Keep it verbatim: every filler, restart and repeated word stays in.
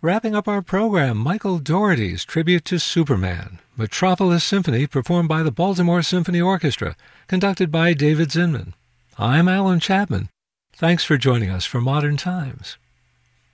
Wrapping up our program, Michael Dougherty's tribute to Superman, Metropolis Symphony, performed by the Baltimore Symphony Orchestra, conducted by David Zinman. I'm Alan Chapman. Thanks for joining us for Modern Times.